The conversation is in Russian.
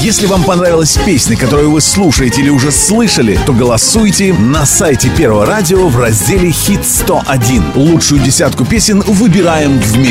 Если вам понравилась песня, которую вы слушаете или уже слышали, то голосуйте на сайте Первого радио в разделе «Хит 101». Лучшую десятку песен выбираем вместе.